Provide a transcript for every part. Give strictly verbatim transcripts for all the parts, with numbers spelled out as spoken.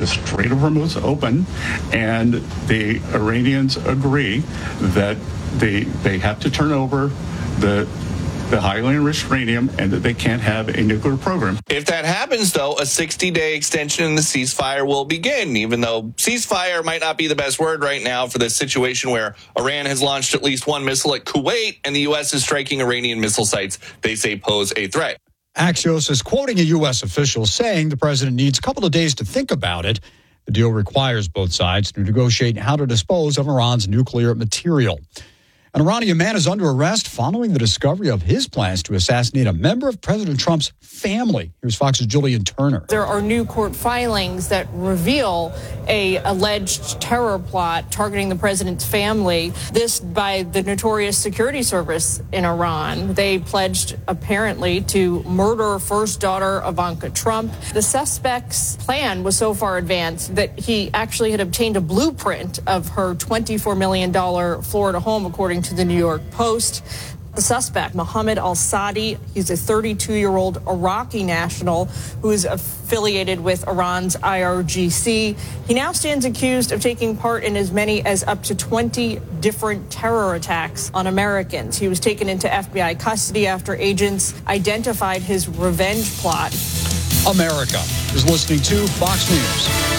Strait of Hormuz open, and the Iranians agree that they they have to turn over the the highly enriched uranium and that they can't have a nuclear program. If that happens, though, a sixty-day extension in the ceasefire will begin, even though ceasefire might not be the best word right now for the situation where Iran has launched at least one missile at Kuwait and the U S is striking Iranian missile sites they say pose a threat. Axios is quoting a U S official saying the president needs a couple of days to think about it. The deal requires both sides to negotiate how to dispose of Iran's nuclear material. An Iranian man is under arrest following the discovery of his plans to assassinate a member of President Trump's family. Here's Fox's Julian Turner. There are new court filings that reveal a alleged terror plot targeting the president's family. This by the notorious security service in Iran. They pledged apparently to murder first daughter Ivanka Trump. The suspect's plan was so far advanced that he actually had obtained a blueprint of her twenty-four million dollars Florida home, according to the New York Post. The suspect, Mohammed al-Sadi, he's a thirty-two-year-old Iraqi national who is affiliated with Iran's I R G C. He now stands accused of taking part in as many as up to twenty different terror attacks on Americans. He was taken into F B I custody after agents identified his revenge plot. America is listening to Fox News.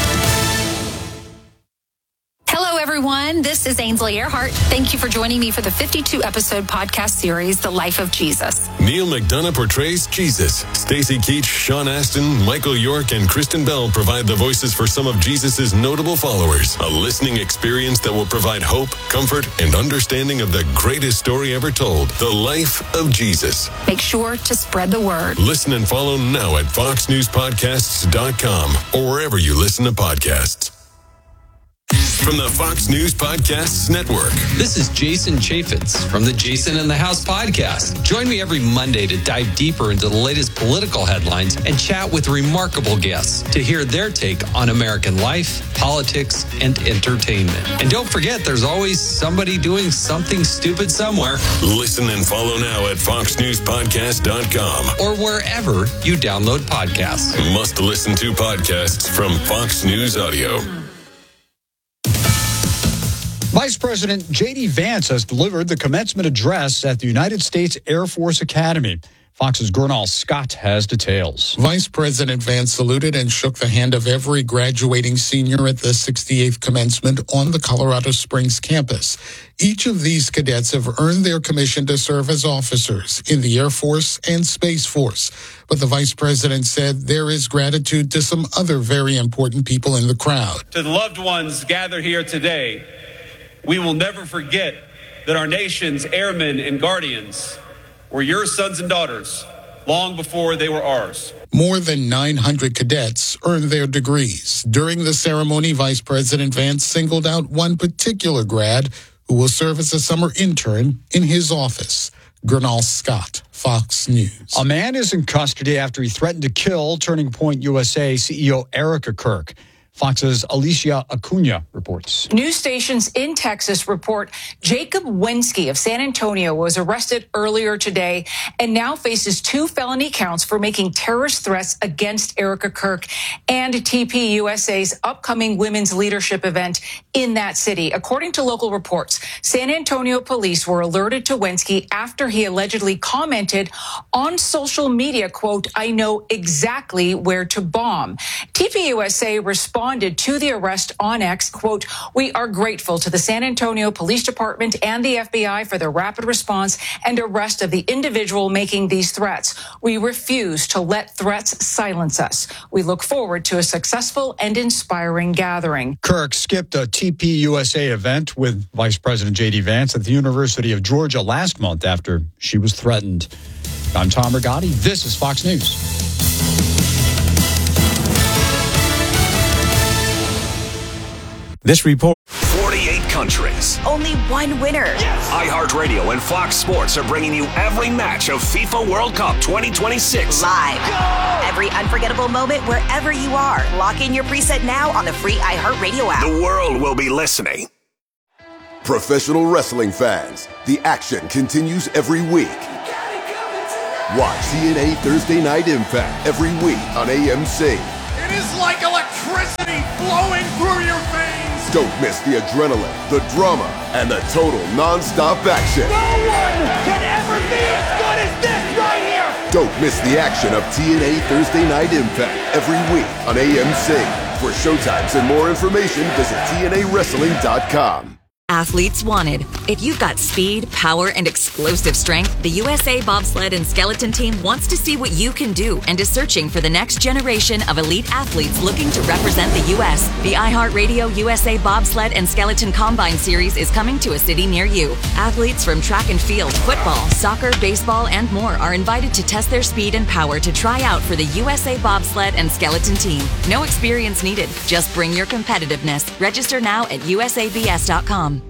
Hello, everyone. This is Ainsley Earhart. Thank you for joining me for the fifty-two episode podcast series, The Life of Jesus. Neil McDonough portrays Jesus. Stacey Keach, Sean Astin, Michael York, and Kristen Bell provide the voices for some of Jesus' notable followers. A listening experience that will provide hope, comfort, and understanding of the greatest story ever told, The Life of Jesus. Make sure to spread the word. Listen and follow now at fox news podcasts dot com or wherever you listen to podcasts. From the Fox News Podcasts Network. This is Jason Chaffetz from the Jason in the House podcast. Join me every Monday to dive deeper into the latest political headlines and chat with remarkable guests to hear their take on American life, politics, and entertainment. And don't forget, there's always somebody doing something stupid somewhere. Listen and follow now at fox news podcast dot com or wherever you download podcasts. Must listen to podcasts from Fox News Audio. Vice President J D. Vance has delivered the commencement address at the United States Air Force Academy. Fox's Gernal Scott has details. Vice President Vance saluted and shook the hand of every graduating senior at the sixty-eighth commencement on the Colorado Springs campus. Each of these cadets have earned their commission to serve as officers in the Air Force and Space Force. But the Vice President said there is gratitude to some other very important people in the crowd. To the loved ones gathered here today, we will never forget that our nation's airmen and guardians were your sons and daughters long before they were ours. More than nine hundred cadets earned their degrees. During the ceremony, Vice President Vance singled out one particular grad who will serve as a summer intern in his office. Gernal Scott, Fox News. A man is in custody after he threatened to kill Turning Point U S A C E O Erica Kirk. Fox's Alicia Acuna reports. News stations in Texas report Jacob Wensky of San Antonio was arrested earlier today and now faces two felony counts for making terrorist threats against Erica Kirk and T P U S A's upcoming women's leadership event in that city. According to local reports, San Antonio police were alerted to Wensky after he allegedly commented on social media, quote, "I know exactly where to bomb." T P U S A responded to the arrest on X, quote, "We are grateful to the San Antonio Police Department and the F B I for their rapid response and arrest of the individual making these threats. We refuse to let threats silence us. We look forward to a successful and inspiring gathering." Kirk skipped a T P U S A event with Vice President J D. Vance at the University of Georgia last month after she was threatened. I'm Tom Rigotti. This is Fox News. This report. forty-eight countries. Only one winner. Yes. iHeartRadio and Fox Sports are bringing you every match of FIFA World Cup twenty twenty-six. Live. Go! Every unforgettable moment wherever you are. Lock in your preset now on the free iHeartRadio app. The world will be listening. Professional wrestling fans, the action continues every week. Watch C N A Thursday Night Impact every week on A M C. It is like electricity. Don't miss the adrenaline, the drama, and the total non-stop action. No one can ever be as good as this right here! Don't miss the action of T N A Thursday Night Impact every week on A M C. For showtimes and more information, visit T N A wrestling dot com. Athletes wanted. If you've got speed, power, and explosive strength, the U S A Bobsled and Skeleton Team wants to see what you can do and is searching for the next generation of elite athletes looking to represent the U S The iHeartRadio U S A Bobsled and Skeleton Combine Series is coming to a city near you. Athletes from track and field, football, soccer, baseball, and more are invited to test their speed and power to try out for the U S A Bobsled and Skeleton Team. No experience needed. Just bring your competitiveness. Register now at U S A B S dot com.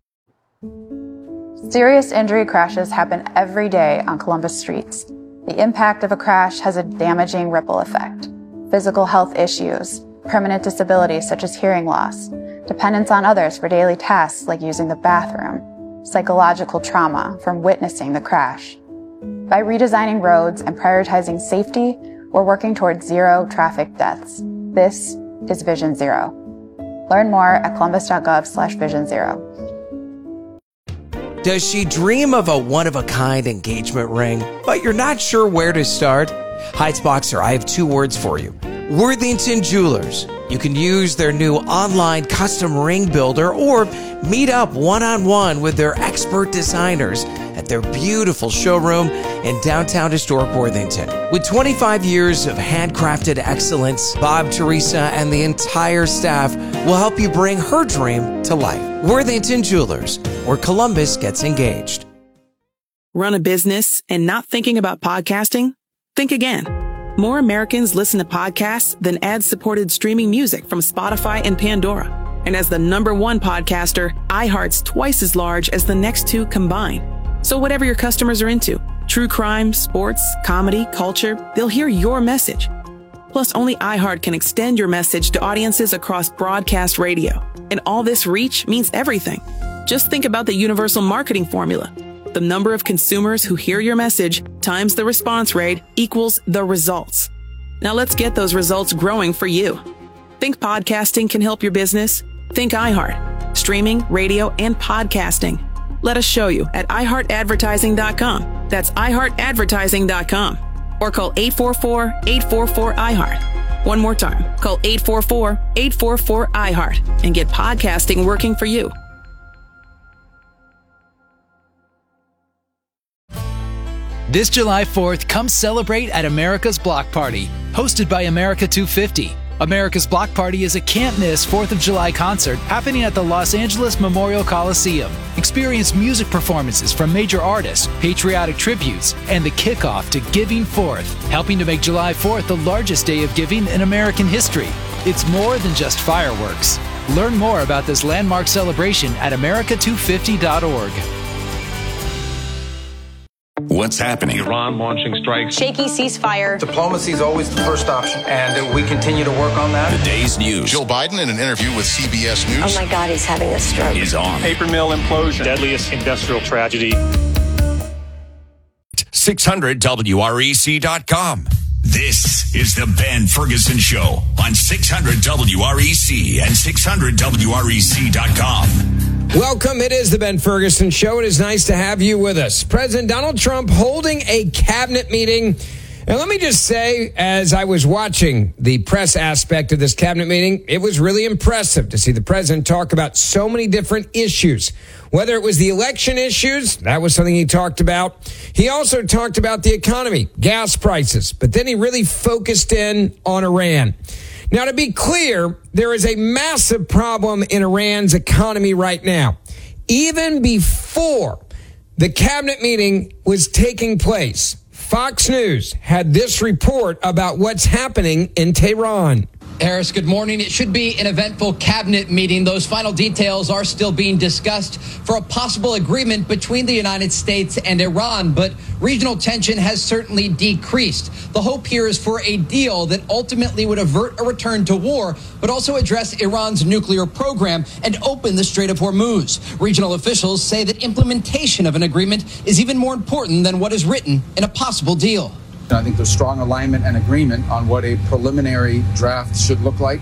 Serious injury crashes happen every day on Columbus streets. The impact of a crash has a damaging ripple effect. Physical health issues, permanent disabilities such as hearing loss, dependence on others for daily tasks like using the bathroom, psychological trauma from witnessing the crash. By redesigning roads and prioritizing safety, we're working towards zero traffic deaths. This is Vision Zero. Learn more at columbus.gov slash vision zero. Does she dream of a one-of-a-kind engagement ring, but you're not sure where to start? Heights Boxer, I have two words for you. Worthington Jewelers. You can use their new online custom ring builder or meet up one-on-one with their expert designers at their beautiful showroom in downtown historic Worthington. With twenty-five years of handcrafted excellence, Bob, Teresa, and the entire staff will help you bring her dream to life. Worthington Jewelers, where Columbus gets engaged. Run a business and not thinking about podcasting? Think again. More Americans listen to podcasts than ad-supported streaming music from Spotify and Pandora. And as the number one podcaster, iHeart's twice as large as the next two combined. So whatever your customers are into, true crime, sports, comedy, culture, they'll hear your message. Plus, only iHeart can extend your message to audiences across broadcast radio. And all this reach means everything. Just think about the universal marketing formula. The number of consumers who hear your message times the response rate equals the results. Now let's get those results growing for you. Think podcasting can help your business? Think iHeart. Streaming, radio, and podcasting. Let us show you at i heart advertising dot com. That's i heart advertising dot com. Or call eight four four, eight four four, I heart. One more time. Call eight four four, eight four four, I heart and get podcasting working for you. This July fourth, come celebrate at America's Block Party, hosted by America two fifty. America's Block Party is a can't-miss fourth of July concert happening at the Los Angeles Memorial Coliseum. Experience music performances from major artists, patriotic tributes, and the kickoff to Giving Fourth, helping to make July fourth the largest day of giving in American history. It's more than just fireworks. Learn more about this landmark celebration at america two fifty dot org. What's happening? Iran launching strikes. Shaky ceasefire. Diplomacy is always the first option, and we continue to work on that. The day's news. Joe Biden, in an interview with C B S News. Oh my God, he's having a stroke. Is on. Paper mill implosion. Deadliest industrial tragedy. six hundred W R E C dot com. This is the Ben Ferguson Show on six hundred W R E C and six hundred W R E C dot com. Welcome. It is the Ben Ferguson Show. It is nice to have you with us. President Donald Trump holding a cabinet meeting. And let me just say, as I was watching the press aspect of this cabinet meeting, it was really impressive to see the president talk about so many different issues. Whether it was the election issues, that was something he talked about. He also talked about the economy, gas prices, but then he really focused in on Iran. Now, to be clear, there is a massive problem in Iran's economy right now. Even before the cabinet meeting was taking place, Fox News had this report about what's happening in Tehran. Harris, good morning. It should be an eventful cabinet meeting. Those final details are still being discussed for a possible agreement between the United States and Iran, but regional tension has certainly decreased. The hope here is for a deal that ultimately would avert a return to war, but also address Iran's nuclear program and open the Strait of Hormuz. Regional officials say that implementation of an agreement is even more important than what is written in a possible deal. I think there's strong alignment and agreement on what a preliminary draft should look like.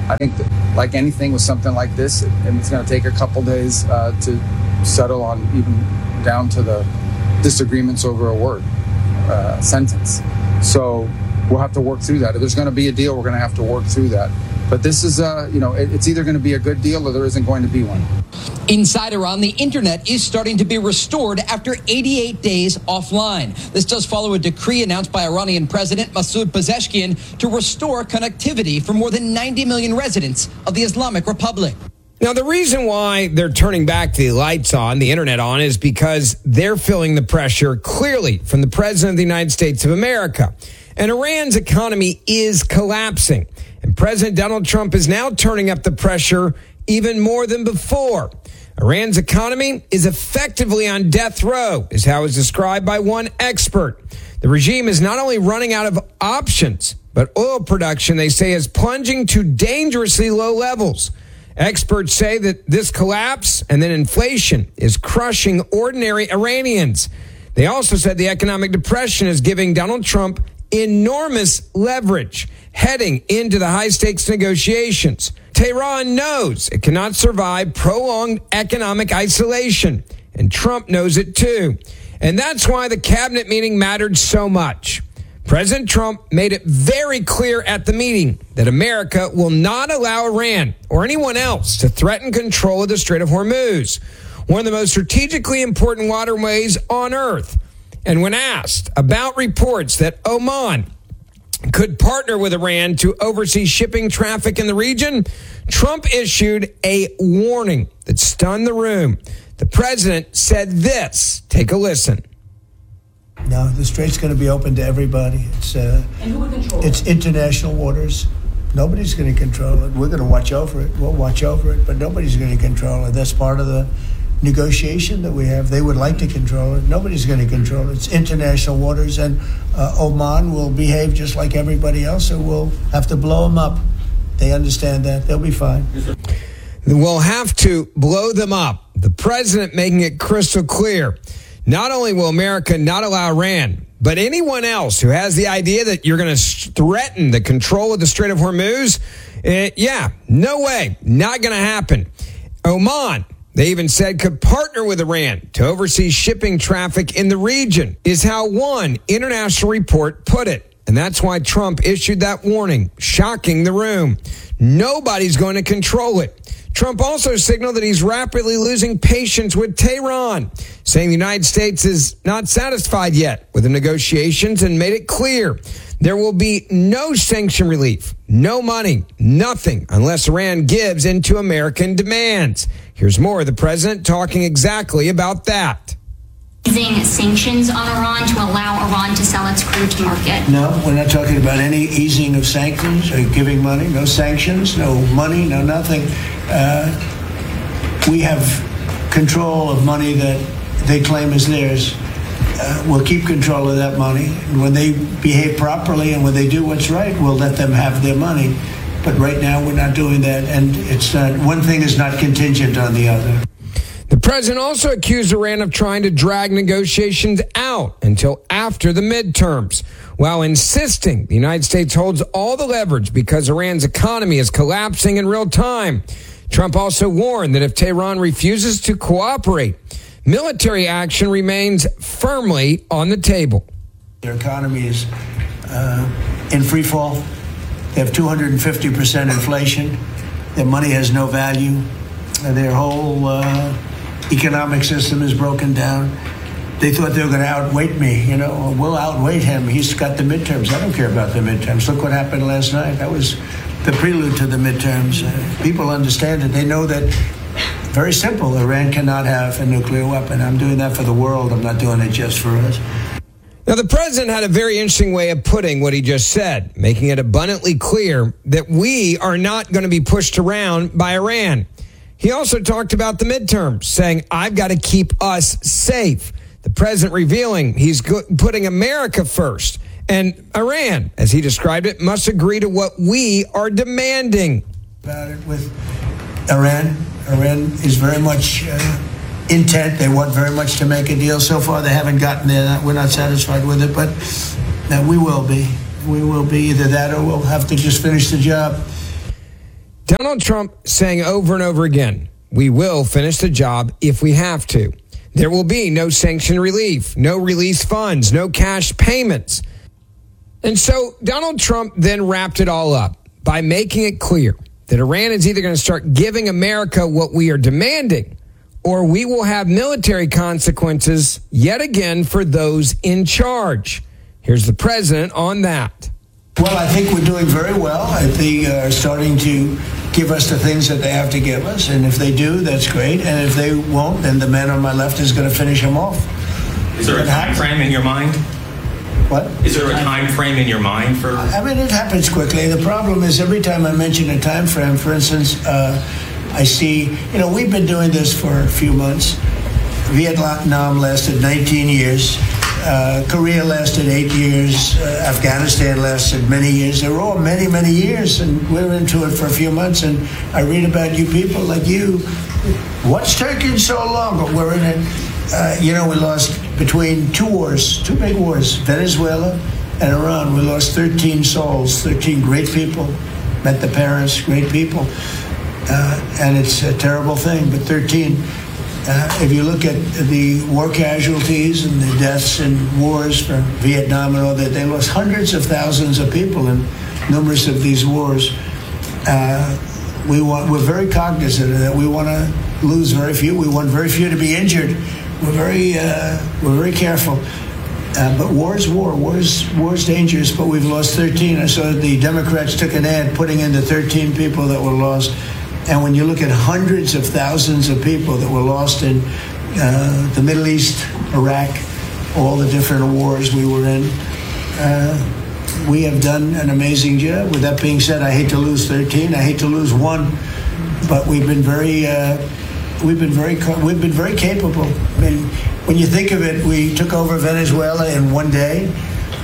I think that, like anything with something like this, it, it's going to take a couple days uh, to settle on, even down to the disagreements over a word, uh, sentence. So we'll have to work through that. If there's going to be a deal, we're going to have to work through that. But this is, uh, you know, it, it's either going to be a good deal or there isn't going to be one. Inside Iran, the internet is starting to be restored after eighty-eight days offline. This does follow a decree announced by Iranian President Masoud Pezeshkian to restore connectivity for more than ninety million residents of the Islamic Republic. Now, the reason why they're turning back the lights on, the internet on, is because they're feeling the pressure clearly from the President of the United States of America. And Iran's economy is collapsing. And President Donald Trump is now turning up the pressure even more than before. Iran's economy is effectively on death row, is how it's described by one expert. The regime is not only running out of options, but oil production, they say, is plunging to dangerously low levels. Experts say that this collapse and then inflation is crushing ordinary Iranians. They also said the economic depression is giving Donald Trump enormous leverage heading into the high-stakes negotiations. Tehran knows it cannot survive prolonged economic isolation, and Trump knows it too. And that's why the cabinet meeting mattered so much. President Trump made it very clear at the meeting that America will not allow Iran or anyone else to threaten control of the Strait of Hormuz, one of the most strategically important waterways on Earth. And when asked about reports that Oman could partner with Iran to oversee shipping traffic in the region, Trump issued a warning that stunned the room. The president said this. Take a listen. No, the strait's going to be open to everybody. It's uh, and who would control it's it? International waters. Nobody's going to control it. We're going to watch over it. We'll watch over it, but nobody's going to control it. That's part of the negotiation that we have. They would like to control it. Nobody's going to control it. It's international waters, and uh, Oman will behave just like everybody else, and we'll have to blow them up. They understand that. They'll be fine. We'll have to blow them up. The president making it crystal clear. Not only will America not allow Iran, but anyone else who has the idea that you're going to threaten the control of the Strait of Hormuz, uh, yeah, no way, not going to happen. Oman, they even said, could partner with Iran to oversee shipping traffic in the region, is how one international report put it. And that's why Trump issued that warning, shocking the room. Nobody's going to control it. Trump also signaled that he's rapidly losing patience with Tehran, saying the United States is not satisfied yet with the negotiations and made it clear there will be no sanction relief, no money, nothing unless Iran gives into American demands. Here's more of the president talking exactly about that. Using sanctions on Iran to allow Iran to sell its crude to market? No, we're not talking about any easing of sanctions or giving money. No sanctions, no money, no nothing. Uh, we have control of money that they claim is theirs. Uh, we'll keep control of that money. And when they behave properly and when they do what's right, we'll let them have their money. But right now, we're not doing that. And it's not, one thing is not contingent on the other. The president also accused Iran of trying to drag negotiations out until after the midterms, while insisting the United States holds all the leverage because Iran's economy is collapsing in real time. Trump also warned that if Tehran refuses to cooperate, military action remains firmly on the table. Their economy is uh, in free fall. They have two hundred fifty percent inflation. Their money has no value. Their whole uh, economic system is broken down. They thought they were going to outweight me. You know, we'll outweight him. He's got the midterms. I don't care about the midterms. Look what happened last night. That was the prelude to the midterms. Uh, people understand it. They know that, very simple, Iran cannot have a nuclear weapon. I'm doing that for the world. I'm not doing it just for us. Now, the president had a very interesting way of putting what he just said, making it abundantly clear that we are not going to be pushed around by Iran. He also talked about the midterms, saying, I've got to keep us safe. The president revealing he's go- putting America first. And Iran, as he described it, must agree to what we are demanding. About it with Iran. Iran is very much uh, intent. They want very much to make a deal. So far, they haven't gotten there. We're not satisfied with it, but uh, we will be. We will be either that or we'll have to just finish the job. Donald Trump saying over and over again, we will finish the job if we have to. There will be no sanction relief, no release funds, no cash payments. And so Donald Trump then wrapped it all up by making it clear that Iran is either going to start giving America what we are demanding, or we will have military consequences yet again for those in charge. Here's the president on that. Well, I think we're doing very well. I think they are starting to give us the things that they have to give us. And if they do, that's great. And if they won't, then the man on my left is going to finish them off. Is there a time frame in your mind? What? Is there a time frame in your mind for? I mean, it happens quickly. The problem is every time I mention a time frame, for instance, uh, I see, you know, we've been doing this for a few months. Vietnam lasted nineteen years. Uh, Korea lasted eight years. Uh, Afghanistan lasted many years. They were all many, many years, and we're into it for a few months. And I read about you people like you. What's taking so long? But we're in it. Uh, you know, we lost between two wars, two big wars, Venezuela and Iran. We lost thirteen souls, thirteen great people. Met the parents, great people. Uh, and it's a terrible thing, but thirteen. Uh, if you look at the war casualties and the deaths in wars from Vietnam and all that, they lost hundreds of thousands of people in numerous of these wars. Uh, we want, we're very cognizant of that. We want to lose very few. We want very few to be injured. We're very, uh, we're very careful. Uh, but war is war. War is, war is dangerous, but we've lost thirteen. I saw the Democrats took an ad putting in the thirteen people that were lost. And when you look at hundreds of thousands of people that were lost in uh, the Middle East, Iraq, all the different wars we were in, uh, we have done an amazing job. With that being said, I hate to lose thirteen. I hate to lose one, but we've been very, uh, we've been very, we've been very capable. I mean, when you think of it, we took over Venezuela in one day.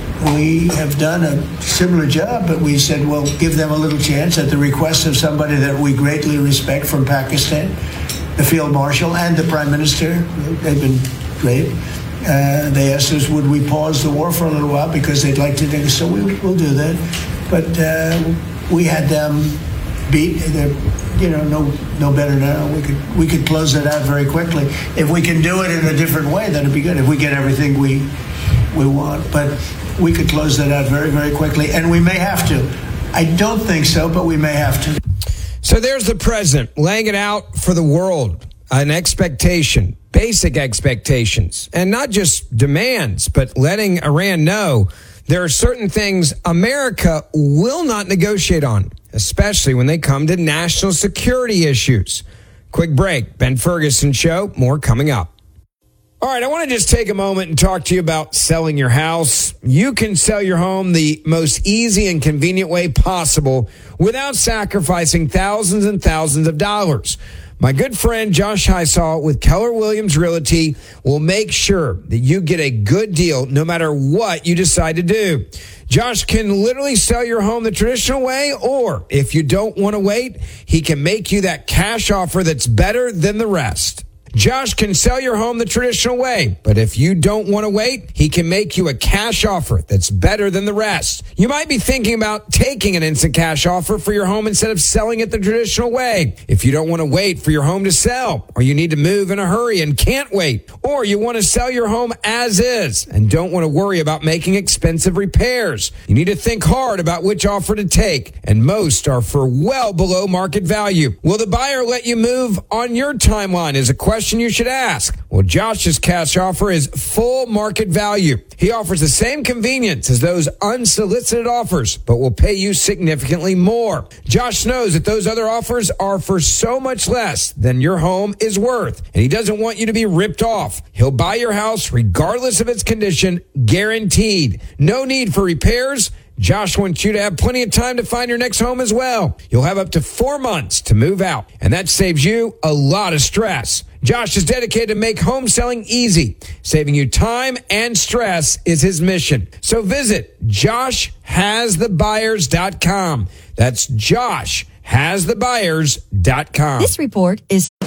We have done a similar job, but we said, well, give them a little chance at the request of somebody that we greatly respect from Pakistan, the Field Marshal and the Prime Minister. They've been great. Uh, they asked us, would we pause the war for a little while because they'd like to do it. So we, we'll do that. But uh, we had them beat. They're, you know, no no better now. We could we could close it out very quickly. If we can do it in a different way, that'd be good. If we get everything we we want. But we could close that out very, very quickly, and we may have to. I don't think so, but we may have to. So there's the president laying it out for the world, an expectation, basic expectations, and not just demands, but letting Iran know there are certain things America will not negotiate on, especially when they come to national security issues. Quick break. Ben Ferguson Show. More coming up. All right, I want to just take a moment and talk to you about selling your house. You can sell your home the most easy and convenient way possible without sacrificing thousands and thousands of dollars. My good friend Josh Highsall with Keller Williams Realty will make sure that you get a good deal no matter what you decide to do. Josh can literally sell your home the traditional way, or if you don't want to wait, he can make you that cash offer that's better than the rest. Josh can sell your home the traditional way, but if you don't want to wait, he can make you a cash offer that's better than the rest. You might be thinking about taking an instant cash offer for your home instead of selling it the traditional way. If you don't want to wait for your home to sell, or you need to move in a hurry and can't wait, or you want to sell your home as is and don't want to worry about making expensive repairs, you need to think hard about which offer to take, and most are for well below market value. Will the buyer let you move on your timeline is a question you should ask. Well, Josh's cash offer is full market value. He offers the same convenience as those unsolicited offers, but will pay you significantly more. Josh knows that those other offers are for so much less than your home is worth, and he doesn't want you to be ripped off. He'll buy your house regardless of its condition, guaranteed. No need for repairs. Josh wants you to have plenty of time to find your next home as well. You'll have up to four months to move out, and that saves you a lot of stress. Josh is dedicated to make home selling easy. Saving you time and stress is his mission. So visit josh has the buyers dot com. That's josh has the buyers dot com. This report is...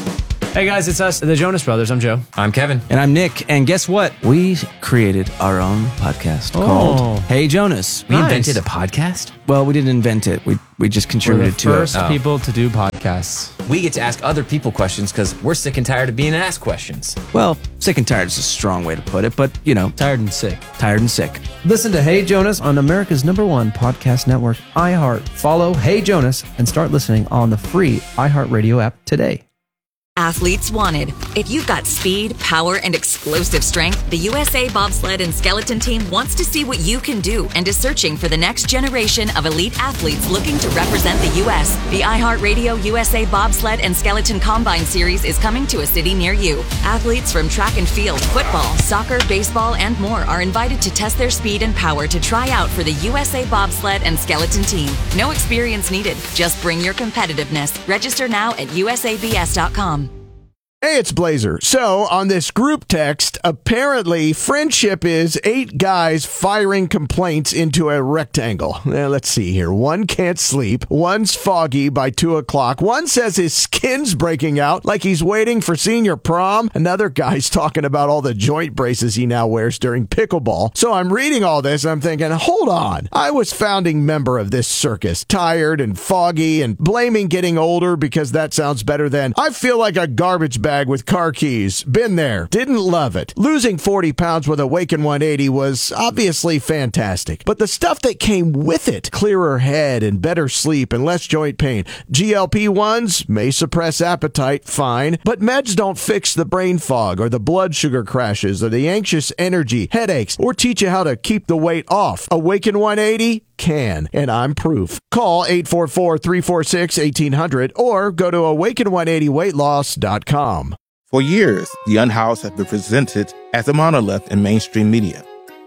Hey guys, it's us, the Jonas Brothers. I'm Joe. I'm Kevin. And I'm Nick. And guess what? We created our own podcast Oh. called Hey Jonas. We invented a podcast? Well, we didn't invent it. We we just contributed to first it. people to do podcasts. We get to ask other people questions because we're sick and tired of being asked questions. Well, sick and tired is a strong way to put it, but you know, tired and sick. Tired and sick. Listen to Hey Jonas on America's number one podcast network, iHeart. Follow Hey Jonas and start listening on the free iHeartRadio app today. Athletes wanted. If you've got speed, power, and explosive strength, the U S A Bobsled and Skeleton Team wants to see what you can do and is searching for the next generation of elite athletes looking to represent the U S. The iHeartRadio U S A Bobsled and Skeleton Combine Series is coming to a city near you. Athletes from track and field, football, soccer, baseball, and more are invited to test their speed and power to try out for the U S A Bobsled and Skeleton Team. No experience needed. Just bring your competitiveness. Register now at U S A B S dot com. Hey, it's Blazer. So, on this group text, apparently friendship is eight guys firing complaints into a rectangle. Eh, let's see here. One can't sleep. One's foggy by two o'clock. One says his skin's breaking out like he's waiting for senior prom. Another guy's talking about all the joint braces he now wears during pickleball. So, I'm reading all this and I'm thinking, hold on. I was founding member of this circus, tired and foggy and blaming getting older because that sounds better than I feel like a garbage bag with car keys. Been there. Didn't love it. Losing forty pounds with Awaken one eighty was obviously fantastic. But the stuff that came with it, clearer head and better sleep and less joint pain. G L P ones may suppress appetite, fine. But meds don't fix the brain fog or the blood sugar crashes or the anxious energy, headaches, or teach you how to keep the weight off. Awaken one eighty can, and I'm proof. Call eight four four, three four six, one eight hundred or go to awaken one eighty weight loss dot com. For years, The Unhoused have been presented as a monolith in mainstream media.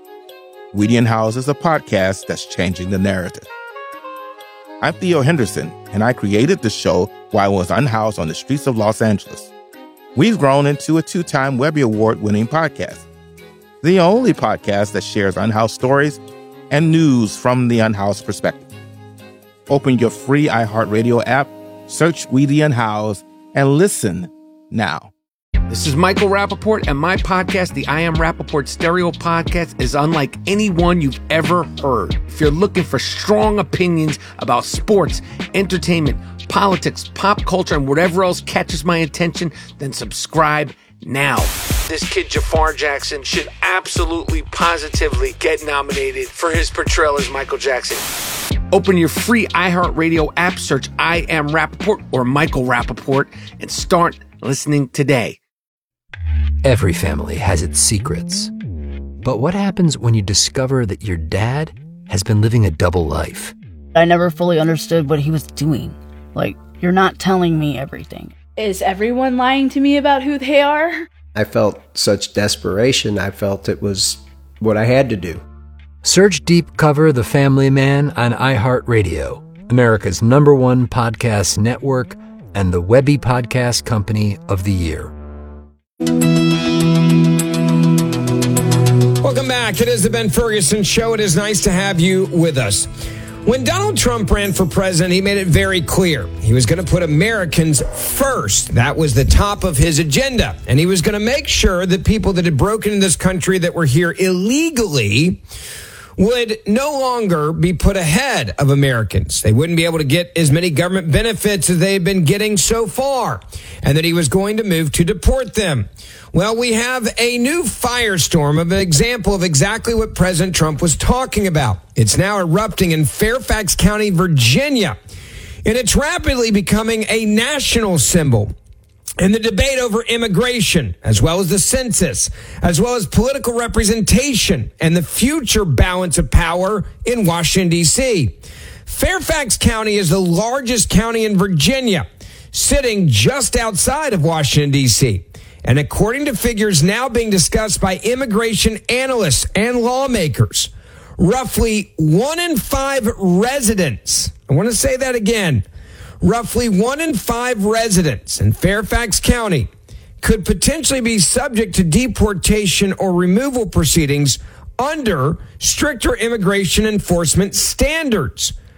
We the Unhoused is a podcast that's changing the narrative. I'm Theo Henderson, and I created the show while I was unhoused on the streets of Los Angeles. We've grown into a two-time Webby Award-winning podcast, the only podcast that shares unhoused stories and news from the unhoused perspective. Open your free iHeartRadio app, search We the Unhoused, and listen now. This is Michael Rappaport, and my podcast, the I Am Rappaport Stereo Podcast, is unlike any one you've ever heard. If you're looking for strong opinions about sports, entertainment, politics, pop culture, and whatever else catches my attention, then subscribe now. This kid, Jafar Jackson, should absolutely, positively get nominated for his portrayal as Michael Jackson. Open your free iHeartRadio app, search I Am Rappaport or Michael Rappaport, and start listening today. Every family has its secrets. But what happens when you discover that your dad has been living a double life? I never fully understood what he was doing. Like, you're not telling me everything. Is everyone lying to me about who they are? I felt such desperation. I felt it was what I had to do. Search Deep Cover The Family Man on iHeartRadio, America's number one podcast network and the Webby Podcast Company of the Year. Welcome back. It is the Ben Ferguson Show. It is nice to have you with us. When Donald Trump ran for president, he made it very clear he was going to put Americans first. That was the top of his agenda. And he was going to make sure that people that had broken into this country that were here illegally would no longer be put ahead of Americans. They wouldn't be able to get as many government benefits as they've been getting so far, and that he was going to move to deport them. Well, we have a new firestorm of an example of exactly what President Trump was talking about. It's now erupting in Fairfax County, Virginia, and it's rapidly becoming a national symbol. In the debate over immigration, as well as the census, as well as political representation and the future balance of power in Washington, D C. Fairfax County is the largest county in Virginia, sitting just outside of Washington, D C. And according to figures now being discussed by immigration analysts and lawmakers, roughly one in five residents, I want to say that again, roughly one in five residents in Fairfax County could potentially be subject to deportation or removal proceedings under stricter immigration enforcement standards.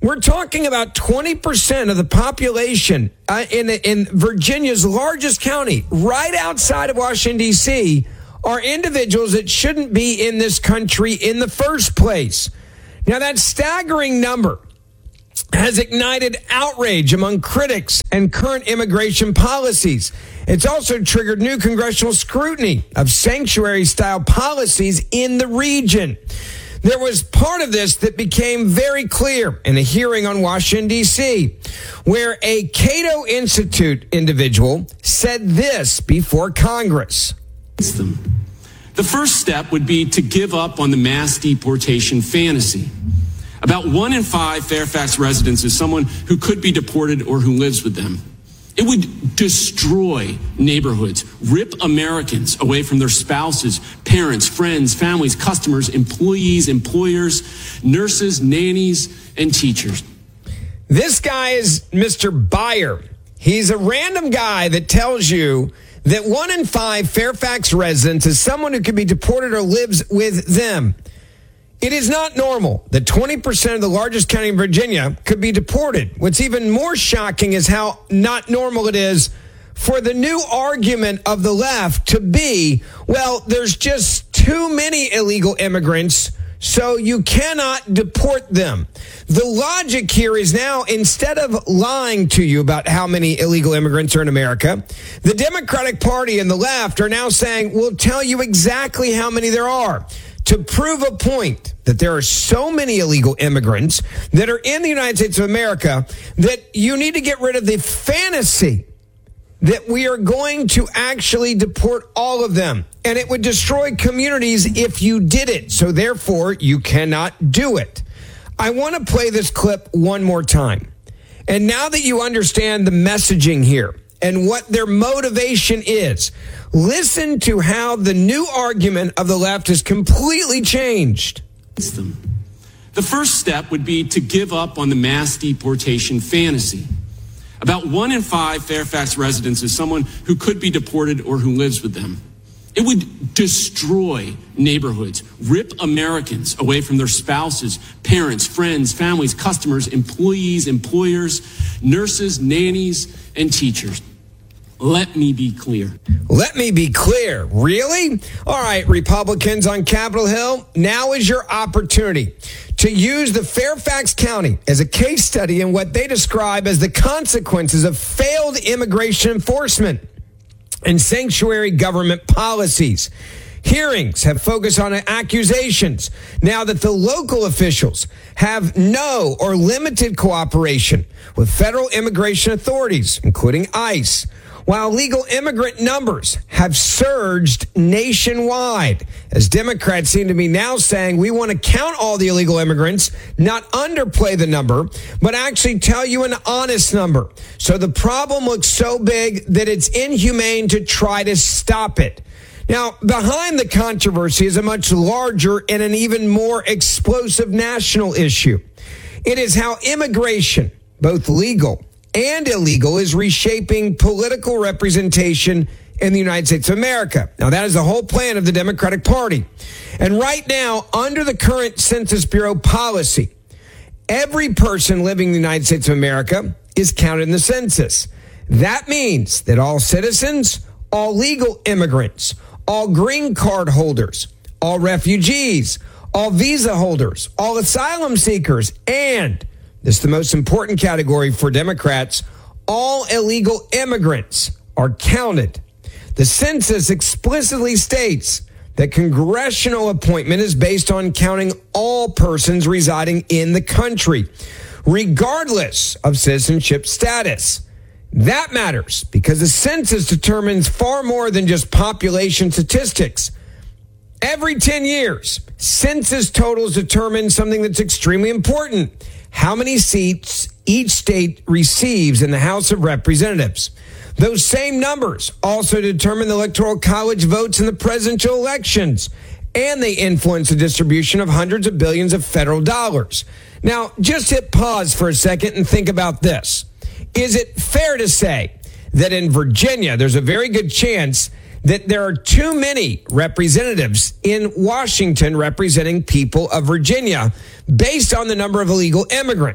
We're talking about twenty percent of the population uh, in, in Virginia's largest county, right outside of Washington, D C, are individuals that shouldn't be in this country in the first place. Now, that staggering number has ignited outrage among critics and current immigration policies. It's also triggered new congressional scrutiny of sanctuary-style policies in the region. There was part of this that became very clear in a hearing on Washington, D C, where a Cato Institute individual said this before Congress. The first step would be to give up on the mass deportation fantasy. About one in five Fairfax residents is someone who could be deported or who lives with them. It would destroy neighborhoods, rip Americans away from their spouses, parents, friends, families, customers, employees, employers, nurses, nannies, and teachers. This guy is Mister Byer. He's a random guy that tells you that one in five Fairfax residents is someone who could be deported or lives with them. It is not normal that twenty percent of the largest county in Virginia could be deported. What's even more shocking is how not normal it is for the new argument of the left to be, well, there's just too many illegal immigrants, so you cannot deport them. The logic here is now, instead of lying to you about how many illegal immigrants are in America, the Democratic Party and the left are now saying, we'll tell you exactly how many there are, to prove a point that there are so many illegal immigrants that are in the United States of America that you need to get rid of the fantasy that we are going to actually deport all of them. And it would destroy communities if you did it. So therefore, you cannot do it. I want to play this clip one more time. And now that you understand the messaging here and what their motivation is, listen to how the new argument of the left has completely changed. The first step would be to give up on the mass deportation fantasy. About one in five Fairfax residents is someone who could be deported or who lives with them. It would destroy neighborhoods, rip Americans away from their spouses, parents, friends, families, customers, employees, employers, nurses, nannies, and teachers. Let me be clear. Let me be clear. Really? All right, Republicans on Capitol Hill, now is your opportunity to use the Fairfax County as a case study in what they describe as the consequences of failed immigration enforcement and sanctuary government policies. Hearings have focused on accusations now that the local officials have no or limited cooperation with federal immigration authorities, including ICE, while legal immigrant numbers have surged nationwide, as Democrats seem to be now saying we want to count all the illegal immigrants, not underplay the number, but actually tell you an honest number. So the problem looks so big that it's inhumane to try to stop it. Now, behind the controversy is a much larger and an even more explosive national issue. It is how immigration, both legal and illegal, is reshaping political representation in the United States of America. Now, that is the whole plan of the Democratic Party. And right now, under the current Census Bureau policy, every person living in the United States of America is counted in the census. That means that all citizens, all legal immigrants, all green card holders, all refugees, all visa holders, all asylum seekers, and this is the most important category for Democrats, all illegal immigrants are counted. The census explicitly states that congressional appointment is based on counting all persons residing in the country, regardless of citizenship status. That matters because the census determines far more than just population statistics. Every ten years, census totals determine something that's extremely important: how many seats each state receives in the House of Representatives. Those same numbers also determine the Electoral College votes in the presidential elections, and they influence the distribution of hundreds of billions of federal dollars. Now, just hit pause for a second and think about this. Is it fair to say that in Virginia, there's a very good chance that there are too many representatives in Washington representing people of Virginia based on the number of illegal immigrants?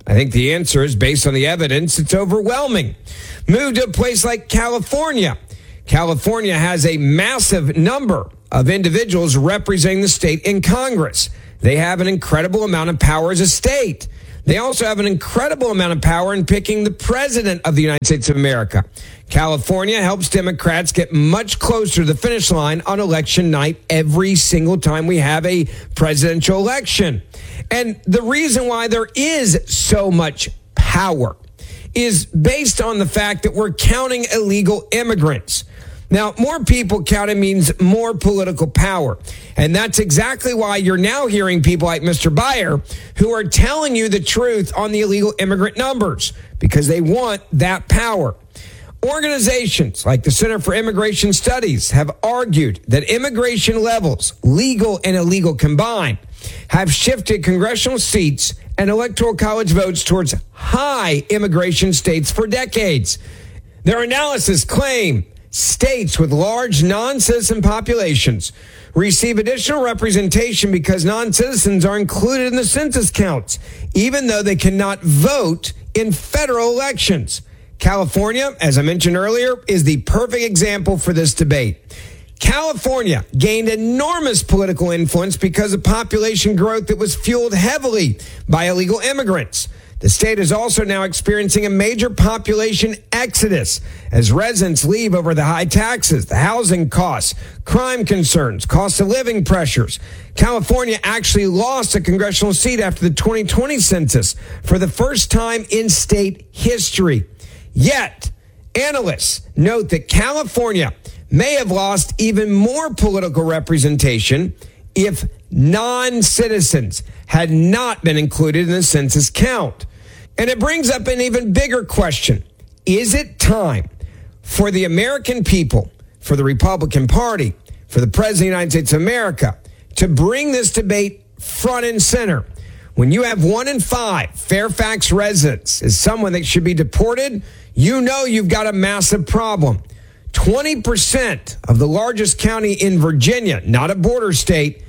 I think the answer is, based on the evidence, it's overwhelming. Move to a place like California. California has a massive number of individuals representing the state in Congress. They have an incredible amount of power as a state. They also have an incredible amount of power in picking the president of the United States of America. California helps Democrats get much closer to the finish line on election night every single time we have a presidential election. And the reason why there is so much power is based on the fact that we're counting illegal immigrants. Now, more people counted means more political power. And that's exactly why you're now hearing people like Mister Byer who are telling you the truth on the illegal immigrant numbers because they want that power. Organizations like the Center for Immigration Studies have argued that immigration levels, legal and illegal combined, have shifted congressional seats and electoral college votes towards high immigration states for decades. Their analysis claim states with large non-citizen populations receive additional representation because non-citizens are included in the census counts, even though they cannot vote in federal elections. California, as I mentioned earlier, is the perfect example for this debate. California gained enormous political influence because of population growth that was fueled heavily by illegal immigrants. The state is also now experiencing a major population exodus as residents leave over the high taxes, the housing costs, crime concerns, cost of living pressures. California actually lost a congressional seat after the twenty twenty census for the first time in state history. Yet, analysts note that California may have lost even more political representation if non-citizens had not been included in the census count. And it brings up an even bigger question. Is it time for the American people, for the Republican Party, for the President of the United States of America, to bring this debate front and center? When you have one in five Fairfax residents is someone that should be deported, you know you've got a massive problem. twenty percent of the largest county in Virginia, not a border state,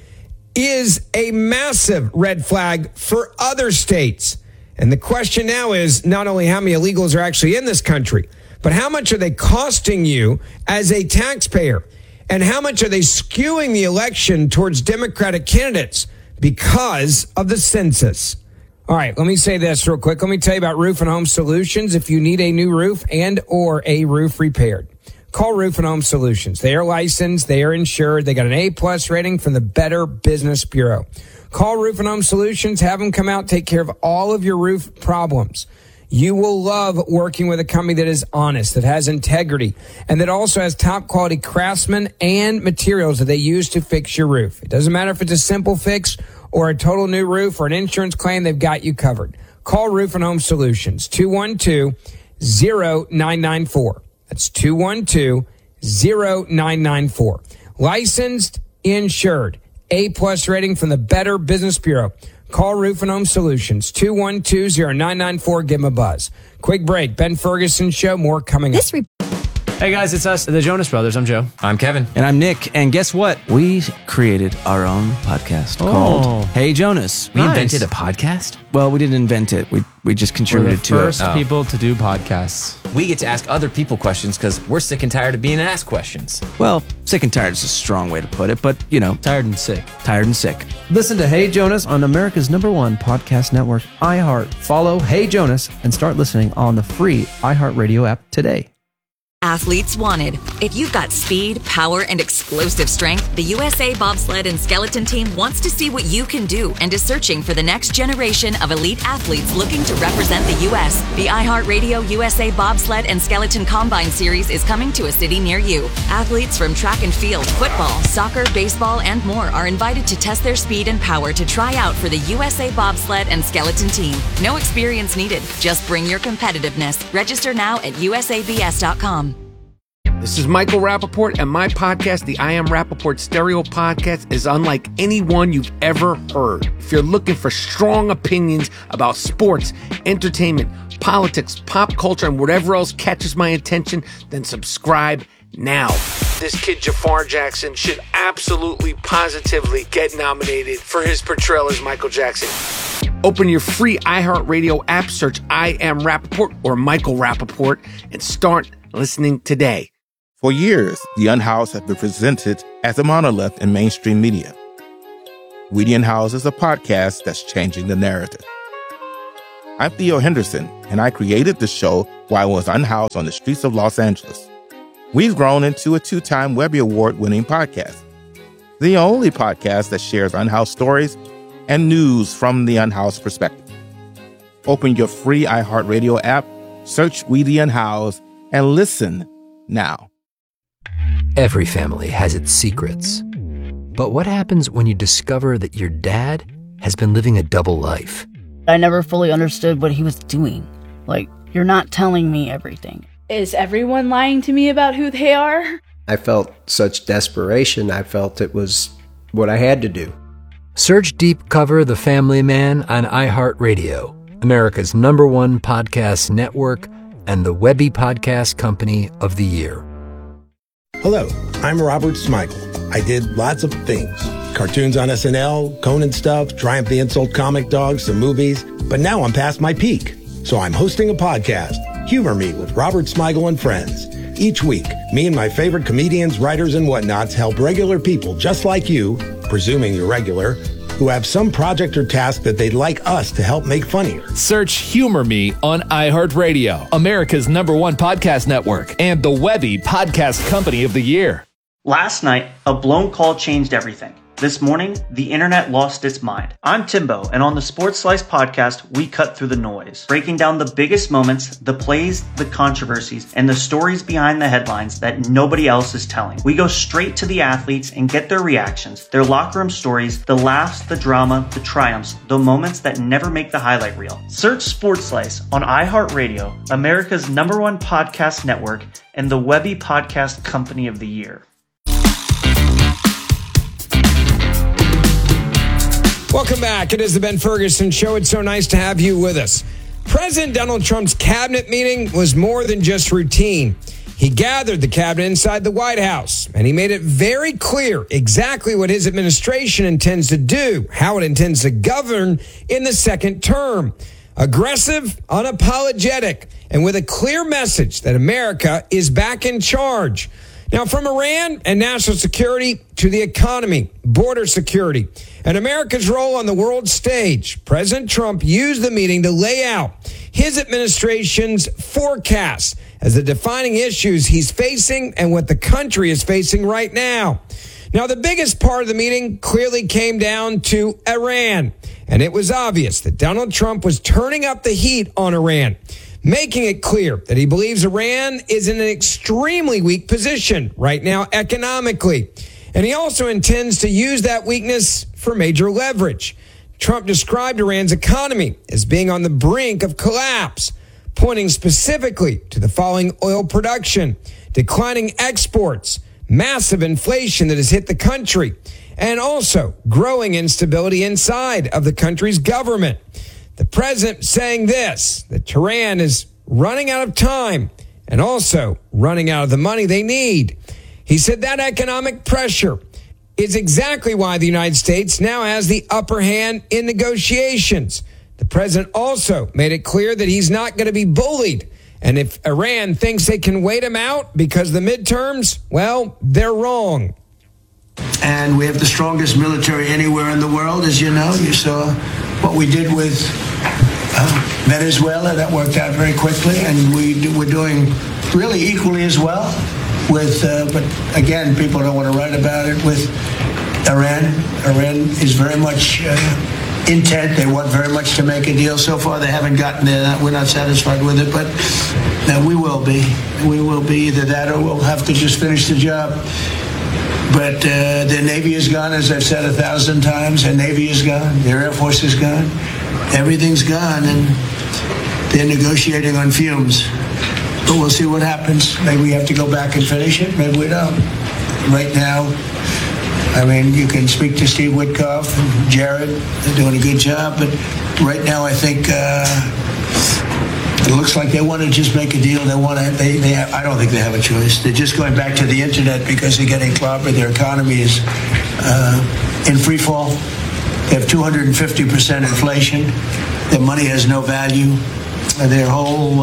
is a massive red flag for other states. And the question now is not only how many illegals are actually in this country, but how much are they costing you as a taxpayer? And how much are they skewing the election towards Democratic candidates because of the census? All right, let me say this real quick. Let me tell you about Roof and Home Solutions. If you need a new roof and or a roof repaired, call Roof and Home Solutions. They are licensed. They are insured. They got an A-plus rating from the Better Business Bureau. Call Roof and Home Solutions. Have them come out, take care of all of your roof problems. You will love working with a company that is honest, that has integrity, and that also has top-quality craftsmen and materials that they use to fix your roof. It doesn't matter if it's a simple fix or a total new roof or an insurance claim, they've got you covered. Call Roof and Home Solutions, two one two, zero nine nine four. That's two one two, zero nine nine four. Licensed, insured, A-plus rating from the Better Business Bureau. Call Roof and Home Solutions, two one two, zero nine nine four. Give them a buzz. Quick break. Ben Ferguson Show. More coming up. Hey guys, it's us, the Jonas Brothers. I'm Joe. I'm Kevin. And I'm Nick. And guess what? We created our own podcast Oh. called Hey Jonas. We invented a podcast? Well, we didn't invent it. We we just contributed the to first it. people to do podcasts. We get to ask other people questions because we're sick and tired of being asked questions. Well, sick and tired is a strong way to put it, but you know, tired and sick. Tired and sick. Listen to Hey Jonas on America's number one podcast network, iHeart. Follow Hey Jonas and start listening on the free iHeartRadio app today. Athletes wanted. If you've got speed, power, and explosive strength, the U S A Bobsled and Skeleton Team wants to see what you can do and is searching for the next generation of elite athletes looking to represent the U S. The iHeartRadio U S A Bobsled and Skeleton Combine Series is coming to a city near you. Athletes from track and field, football, soccer, baseball, and more are invited to test their speed and power to try out for the U S A Bobsled and Skeleton Team. No experience needed. Just bring your competitiveness. Register now at U S A B S dot com. This is Michael Rappaport, and my podcast, the I Am Rappaport Stereo Podcast, is unlike any one you've ever heard. If you're looking for strong opinions about sports, entertainment, politics, pop culture, and whatever else catches my attention, then subscribe now. This kid, Jafar Jackson, should absolutely, positively get nominated for his portrayal as Michael Jackson. Open your free iHeartRadio app, search I Am Rappaport or Michael Rappaport, and start listening today. For years, The Unhoused has been presented as a monolith in mainstream media. We the Unhoused is a podcast that's changing the narrative. I'm Theo Henderson, and I created the show while I was unhoused on the streets of Los Angeles. We've grown into a two-time Webby Award-winning podcast, the only podcast that shares unhoused stories and news from the unhoused perspective. Open your free iHeartRadio app, search We the Unhoused, and listen now. Every family has its secrets. But what happens when you discover that your dad has been living a double life? I never fully understood what he was doing. Like, you're not telling me everything. Is everyone lying to me about who they are? I felt such desperation. I felt it was what I had to do. Search Deep Cover The Family Man on iHeartRadio, America's number one podcast network and the Webby Podcast Company of the Year. Hello, I'm Robert Smigel. I did lots of things. Cartoons on S N L, Conan stuff, Triumph the Insult comic dogs, some movies. But now I'm past my peak. So I'm hosting a podcast, Humor Me with Robert Smigel and Friends. Each week, me and my favorite comedians, writers, and whatnots help regular people just like you, presuming you're regular, who have some project or task that they'd like us to help make funnier. Search Humor Me on iHeartRadio, America's number one podcast network, and the Webby Podcast Company of the Year. Last night, a blown call changed everything. This morning, the internet lost its mind. I'm Timbo, and on the Sports Slice podcast, we cut through the noise, breaking down the biggest moments, the plays, the controversies, and the stories behind the headlines that nobody else is telling. We go straight to the athletes and get their reactions, their locker room stories, the laughs, the drama, the triumphs, the moments that never make the highlight reel. Search Sports Slice on iHeartRadio, America's number one podcast network, and the Webby Podcast Company of the Year. Welcome back. It is the Ben Ferguson Show. It's so nice to have you with us. President Donald Trump's cabinet meeting was more than just routine. He gathered the cabinet inside the White House, and he made it very clear exactly what his administration intends to do, how it intends to govern in the second term. Aggressive, unapologetic, and with a clear message that America is back in charge. Now, from Iran and national security to the economy, border security, and America's role on the world stage, President Trump used the meeting to lay out his administration's forecasts as the defining issues he's facing and what the country is facing right now. Now, the biggest part of the meeting clearly came down to Iran, and it was obvious that Donald Trump was turning up the heat on Iran, making it clear that he believes Iran is in an extremely weak position right now economically. And he also intends to use that weakness for major leverage. Trump described Iran's economy as being on the brink of collapse, pointing specifically to the falling oil production, declining exports, massive inflation that has hit the country, and also growing instability inside of the country's government. The president saying this, that Tehran is running out of time and also running out of the money they need. He said that economic pressure is exactly why the United States now has the upper hand in negotiations. The president also made it clear that he's not going to be bullied. And if Iran thinks they can wait him out because of the midterms, well, they're wrong. And we have the strongest military anywhere in the world, as you know. You saw what we did with uh, Venezuela. That worked out very quickly. And we do, we're doing really equally as well with, uh, but again, people don't want to write about it, with Iran. Iran is very much uh, intent. They want very much to make a deal. So far, they haven't gotten there. We're not satisfied with it, but uh, we will be. We will be either that or we'll have to just finish the job. But uh, their Navy is gone, as I've said a thousand times. Their Navy is gone. Their Air Force is gone. Everything's gone, and they're negotiating on fumes. But we'll see what happens. Maybe we have to go back and finish it. Maybe we don't. Right now, I mean, you can speak to Steve Witkoff and Jared. They're doing a good job. But right now, I think uh, it looks like they want to just make a deal. They want to. They, they have, I don't think they have a choice. They're just going back to the internet because they're getting clobbered. Their economy is uh, in free fall. They have two hundred fifty percent inflation. Their money has no value. Their whole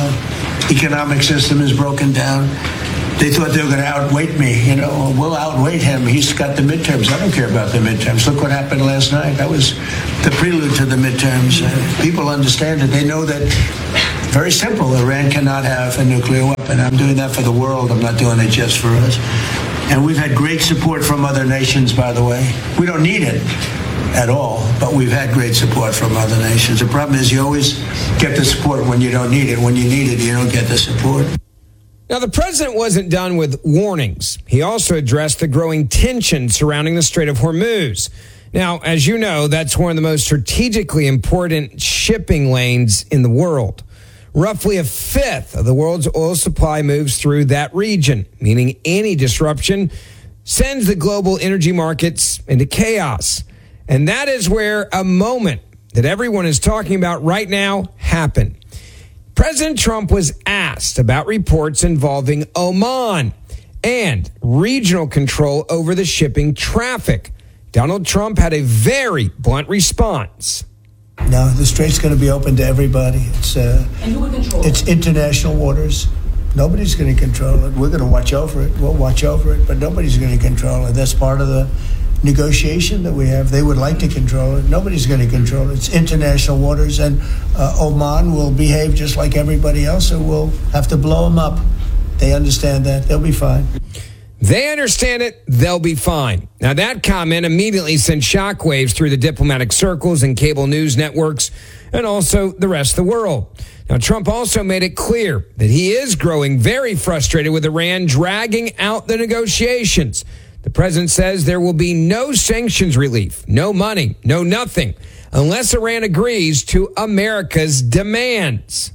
uh, economic system is broken down. They thought they were going to outweight me. You know, we'll outweight him. He's got the midterms. I don't care about the midterms. Look what happened last night. That was the prelude to the midterms. Uh, people understand it. They know that, very simple, Iran cannot have a nuclear weapon. I'm doing that for the world. I'm not doing it just for us. And we've had great support from other nations, by the way. We don't need it at all, but we've had great support from other nations. The problem is you always get the support when you don't need it. When you need it, you don't get the support. Now, the president wasn't done with warnings. He also addressed the growing tension surrounding the Strait of Hormuz. Now, as you know, that's one of the most strategically important shipping lanes in the world. Roughly a fifth of the world's oil supply moves through that region, meaning any disruption sends the global energy markets into chaos. And that is where a moment that everyone is talking about right now happened. President Trump was asked about reports involving Oman and regional control over the shipping traffic. Donald Trump had a very blunt response. No, the strait's going to be open to everybody. It's uh, And who would control it? it's international waters. Nobody's going to control it. We're going to watch over it. We'll watch over it, but nobody's going to control it. That's part of the negotiation that we have. They would like to control it. Nobody's going to control it. It's international waters, and uh, Oman will behave just like everybody else, and we'll have to blow them up. They understand that. They'll be fine. They understand it. They'll be fine. Now, that comment immediately sent shockwaves through the diplomatic circles and cable news networks and also the rest of the world. Now, Trump also made it clear that he is growing very frustrated with Iran dragging out the negotiations. The president says there will be no sanctions relief, no money, no nothing, unless Iran agrees to America's demands.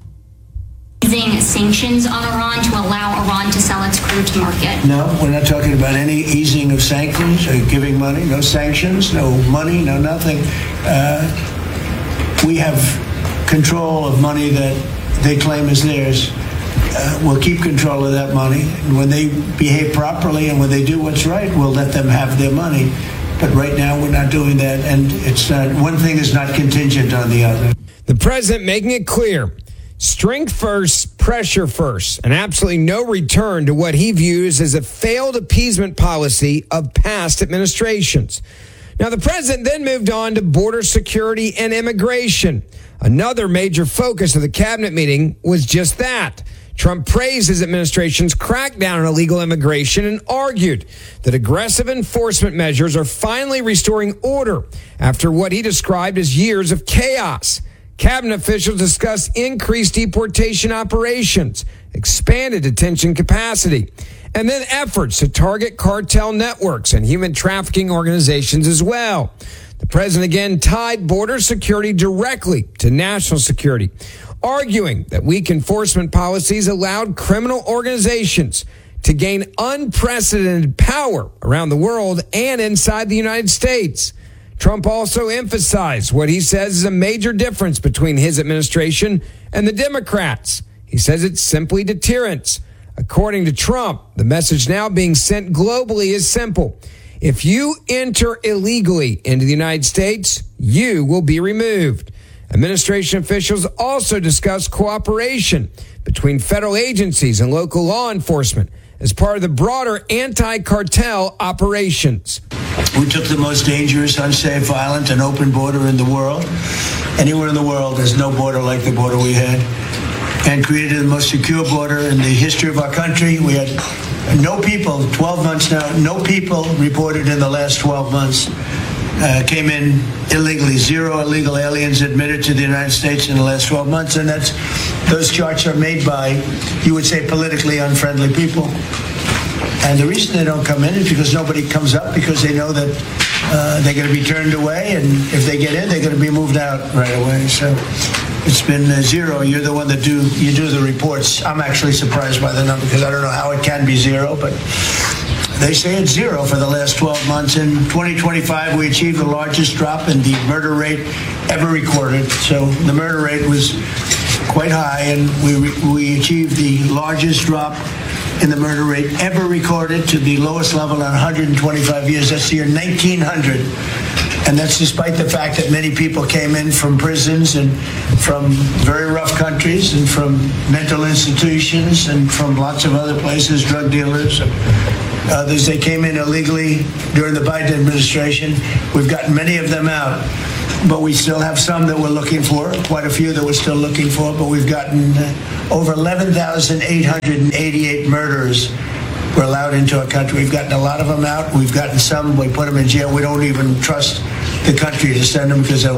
Using sanctions on Iran to allow Iran to sell its crude to market. No, we're not talking about any easing of sanctions or giving money. No sanctions, no money, no nothing. Uh, we have control of money that they claim is theirs. Uh, we'll keep control of that money. And when they behave properly and when they do what's right, we'll let them have their money. But right now, we're not doing that. And it's not, one thing is not contingent on the other. The president making it clear, strength first, pressure first, and absolutely no return to what he views as a failed appeasement policy of past administrations. Now, the president then moved on to border security and immigration. Another major focus of the cabinet meeting was just that. Trump praised his administration's crackdown on illegal immigration and argued that aggressive enforcement measures are finally restoring order after what he described as years of chaos. Cabinet officials discussed increased deportation operations, expanded detention capacity, and then efforts to target cartel networks and human trafficking organizations as well. The president again tied border security directly to national security, arguing that weak enforcement policies allowed criminal organizations to gain unprecedented power around the world and inside the United States. Trump also emphasized what he says is a major difference between his administration and the Democrats. He says it's simply deterrence. According to Trump, the message now being sent globally is simple. If you enter illegally into the United States, you will be removed. Administration officials also discussed cooperation between federal agencies and local law enforcement as part of the broader anti-cartel operations. We took the most dangerous, unsafe, violent, and open border in the world. Anywhere in the world, there's no border like the border we had. And created the most secure border in the history of our country. We had no people, twelve months now, no people reported in the last twelve months uh, came in illegally. Zero illegal aliens admitted to the United States in the last twelve months. And that's those charts are made by, you would say, politically unfriendly people. And the reason they don't come in is because nobody comes up, because they know that uh, they're going to be turned away, and if they get in, they're going to be moved out right away. So it's been uh, zero. You're the one that do you do the reports. I'm actually surprised by the number because I don't know how it can be zero, but they say it's zero for the last twelve months. In twenty twenty-five, we achieved the largest drop in the murder rate ever recorded. So the murder rate was quite high, and we we achieved the largest drop in the murder rate ever recorded to the lowest level in one hundred twenty-five years. That's the year nineteen hundred. And that's despite the fact that many people came in from prisons and from very rough countries and from mental institutions and from lots of other places, drug dealers. Others, they came in illegally during the Biden administration. We've gotten many of them out, but we still have some that we're looking for, quite a few that we're still looking for, but we've gotten uh, over eleven thousand eight hundred eighty-eight murderers were allowed into our country. We've gotten a lot of them out. We've gotten some, we put them in jail. We don't even trust the country to send them because they'll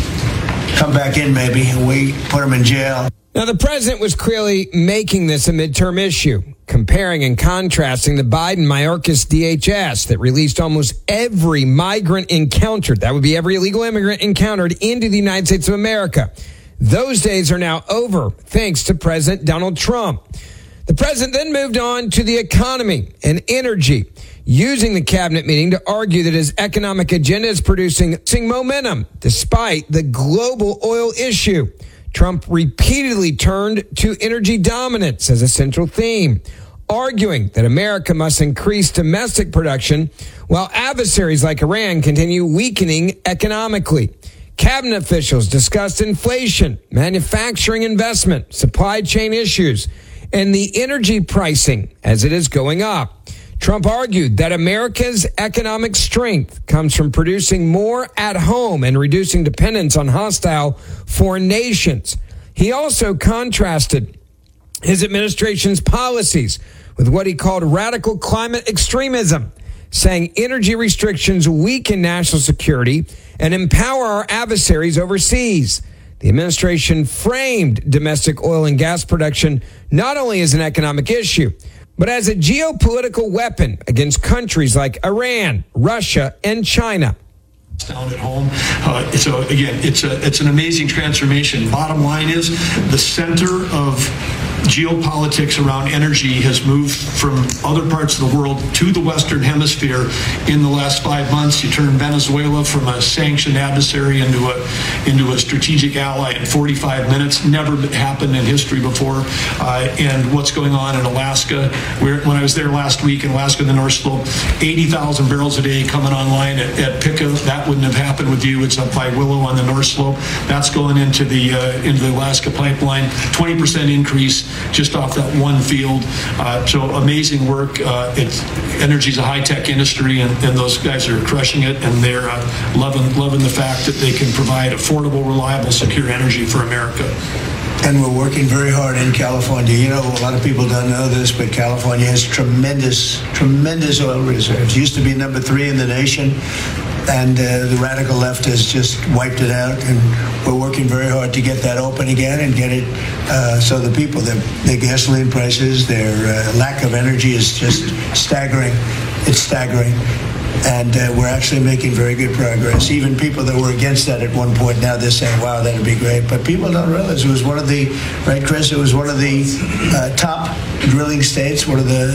come back in maybe, and we put them in jail. Now, the president was clearly making this a midterm issue, comparing and contrasting the Biden-Mayorkas D H S that released almost every migrant encountered, that would be every illegal immigrant encountered, into the United States of America. Those days are now over, thanks to President Donald Trump. The president then moved on to the economy and energy, using the cabinet meeting to argue that his economic agenda is producing momentum despite the global oil issue. Trump repeatedly turned to energy dominance as a central theme, arguing that America must increase domestic production while adversaries like Iran continue weakening economically. Cabinet officials discussed inflation, manufacturing investment, supply chain issues, and the energy pricing as it is going up. Trump argued that America's economic strength comes from producing more at home and reducing dependence on hostile foreign nations. He also contrasted his administration's policies with what he called radical climate extremism, saying energy restrictions weaken national security and empower our adversaries overseas. The administration framed domestic oil and gas production not only as an economic issue, but as a geopolitical weapon against countries like Iran, Russia, and China. Down at home. Uh, so again, it's a it's an amazing transformation. Bottom line is the center of geopolitics around energy has moved from other parts of the world to the Western Hemisphere in the last five months. You turn Venezuela from a sanctioned adversary into a into a strategic ally in forty-five minutes. Never happened in history before. Uh, and what's going on in Alaska? Where, when I was there last week in Alaska, the North Slope, eighty thousand barrels a day coming online at, at Pico. That wouldn't have happened with you. It's up by Willow on the North Slope. That's going into the uh, into the Alaska pipeline. twenty percent increase just off that one field. Uh, so amazing work. Uh, it's energy's a high-tech industry, and, and those guys are crushing it, and they're uh, loving loving the fact that they can provide affordable, reliable, secure energy for America. And we're working very hard in California. You know, a lot of people don't know this, but California has tremendous, tremendous oil reserves. Used to be number three in the nation, and uh, the radical left has just wiped it out. And we're working very hard to get that open again and get it uh, so the people, their, their gasoline prices, their uh, lack of energy is just staggering. It's staggering. And uh, we're actually making very good progress. Even people that were against that at one point, now they're saying, wow, that'd be great. But people don't realize it was one of the, right, Chris, it was one of the uh, top drilling states, one of the,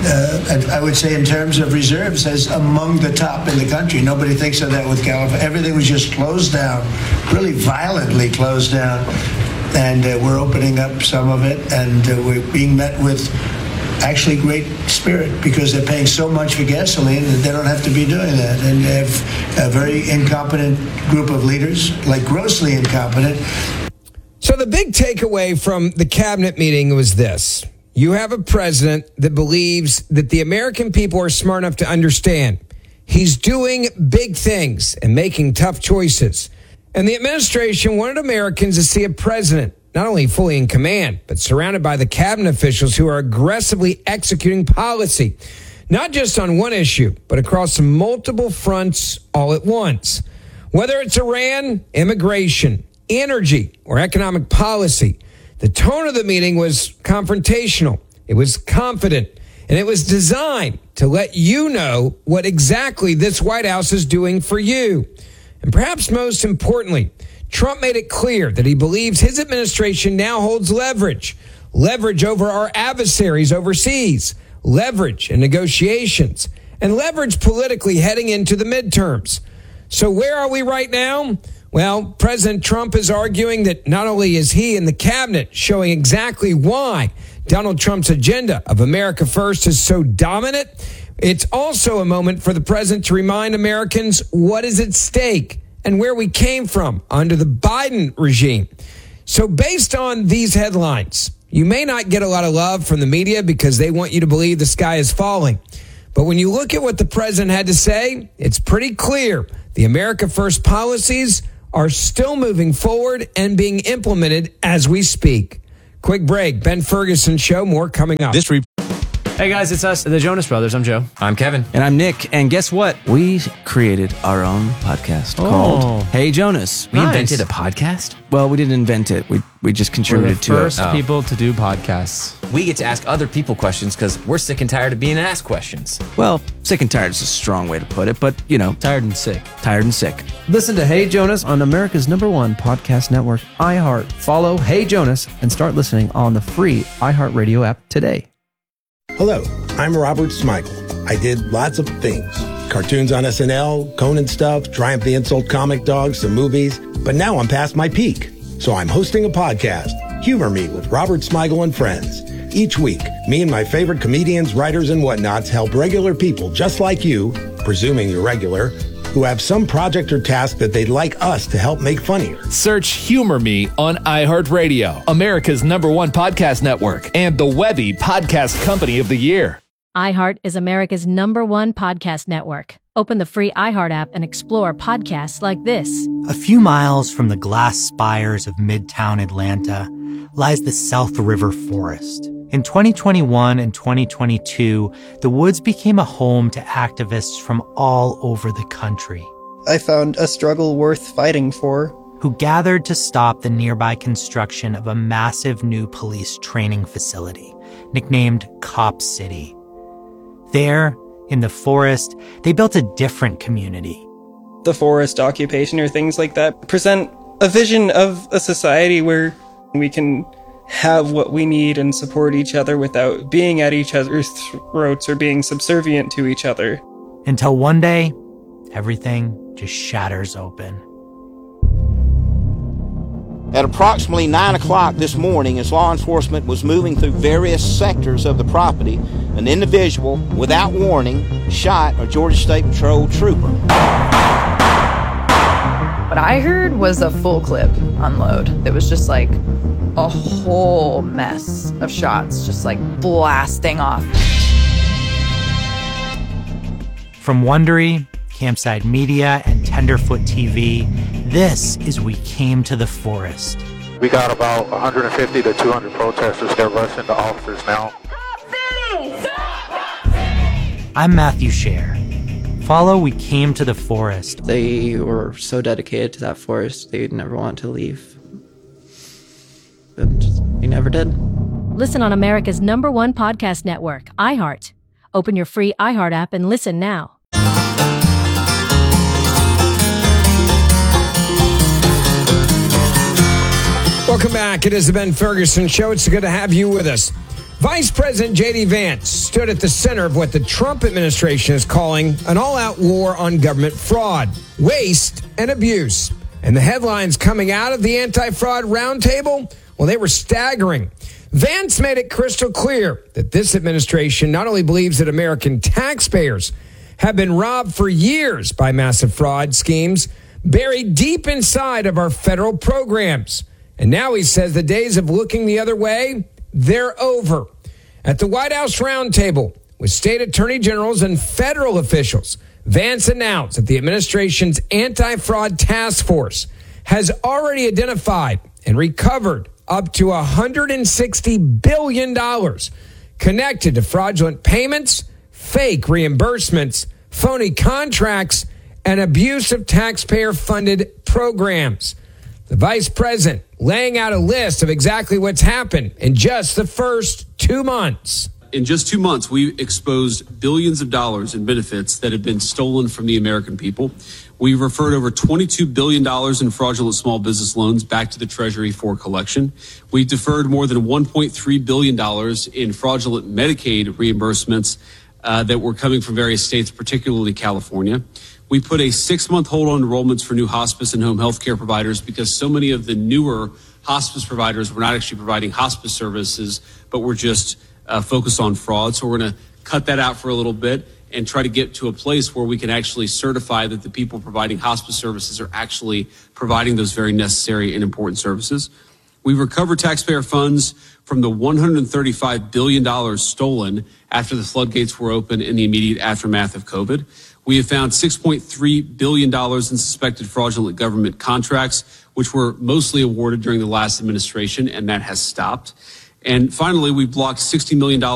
uh, I would say in terms of reserves, as among the top in the country. Nobody thinks of that with California. Everything was just closed down, really violently closed down. And uh, we're opening up some of it, and uh, we're being met with actually great spirit, because they're paying so much for gasoline that they don't have to be doing that. And they have a very incompetent group of leaders, like grossly incompetent. So the big takeaway from the cabinet meeting was this. You have a president that believes that the American people are smart enough to understand he's doing big things and making tough choices. And the administration wanted Americans to see a president not only fully in command, but surrounded by the cabinet officials who are aggressively executing policy, not just on one issue, but across multiple fronts all at once. Whether it's Iran, immigration, energy, or economic policy, the tone of the meeting was confrontational. It was confident, and it was designed to let you know what exactly this White House is doing for you. And perhaps most importantly, Trump made it clear that he believes his administration now holds leverage, leverage over our adversaries overseas, leverage in negotiations, and leverage politically heading into the midterms. So where are we right now? Well, President Trump is arguing that not only is he and the cabinet showing exactly why Donald Trump's agenda of America First is so dominant, It's also a moment for the president to remind Americans what is at stake and where we came from under the Biden regime. So based on these headlines, you may not get a lot of love from the media because they want you to believe the sky is falling. But when you look at what the president had to say, it's pretty clear the America First policies are still moving forward and being implemented as we speak. Quick break. Ben Ferguson Show. More coming up. This re- Hey guys, it's us, the Jonas Brothers. I'm Joe. I'm Kevin. And I'm Nick. And guess what? We created our own podcast Oh. called Hey Jonas. We invented a podcast? Well, we didn't invent it. We we just contributed the to first it. people to do podcasts. We get to ask other people questions because we're sick and tired of being asked questions. Well, sick and tired is a strong way to put it, but, you know. Tired and sick. Tired and sick. Listen to Hey Jonas on America's number one podcast network, iHeart. Follow Hey Jonas and start listening on the free iHeartRadio app today. Hello, I'm Robert Smigel. I did lots of things. Cartoons on S N L, Conan stuff, Triumph the Insult comic dogs, some movies. But now I'm past my peak. So I'm hosting a podcast, Humor Me with Robert Smigel and Friends. Each week, me and my favorite comedians, writers, and whatnots help regular people just like you, presuming you're regular, who have some project or task that they'd like us to help make funnier. Search Humor Me on iHeartRadio, America's number one podcast network, and the Webby Podcast Company of the Year. iHeart is America's number one podcast network. Open the free iHeart app and explore podcasts like this. A few miles from the glass spires of Midtown Atlanta lies the South River Forest. In twenty twenty-one and twenty twenty-two, the woods became a home to activists from all over the country. I found a struggle worth fighting for. Who gathered to stop the nearby construction of a massive new police training facility, nicknamed Cop City. There, in the forest, they built a different community. The forest occupation or things like that present a vision of a society where we can have what we need and support each other without being at each other's throats or being subservient to each other. Until one day, everything just shatters open. At approximately nine o'clock this morning, as law enforcement was moving through various sectors of the property, an individual, without warning, shot a Georgia State Patrol trooper. What I heard was a full clip unload. It was just like a whole mess of shots, just like blasting off. From Wondery, Campside Media, and Tenderfoot T V, this is We Came to the Forest. We got about one hundred fifty to two hundred protesters that rush into offices now. I'm Matthew Scher. Follow We Came to the Forest. They were so dedicated to that forest, they never wanted to leave. But just, we never did. Listen on America's number one podcast network, iHeart. Open your free iHeart app and listen now. Welcome back. It is the Ben Ferguson Show. It's good to have you with us. Vice President J D Vance stood at the center of what the Trump administration is calling an all-out war on government fraud, waste, and abuse. And the headlines coming out of the anti-fraud roundtable, well, they were staggering. Vance made it crystal clear that this administration not only believes that American taxpayers have been robbed for years by massive fraud schemes buried deep inside of our federal programs. And now he says the days of looking the other way, they're over. At the White House roundtable with state attorney generals and federal officials, Vance announced that the administration's anti-fraud task force has already identified and recovered up to one hundred sixty billion dollars connected to fraudulent payments, fake reimbursements, phony contracts, and abuse of taxpayer-funded programs. The vice president laying out a list of exactly what's happened in just the first two months. In just two months, we exposed billions of dollars in benefits that have been stolen from the American people. We referred over twenty-two billion dollars in fraudulent small business loans back to the Treasury for collection. We deferred more than one point three billion dollars in fraudulent Medicaid reimbursements uh, that were coming from various states, particularly California. We put a six-month hold on enrollments for new hospice and home health care providers because so many of the newer hospice providers were not actually providing hospice services, but were just uh, focused on fraud. So we're going to cut that out for a little bit. and try to get to a place where we can actually certify that the people providing hospice services are actually providing those very necessary and important services. We've recovered taxpayer funds from the one hundred thirty-five billion dollars stolen after the floodgates were open in the immediate aftermath of COVID. We have found six point three billion dollars in suspected fraudulent government contracts, which were mostly awarded during the last administration, and that has stopped. And finally, we blocked sixty million dollars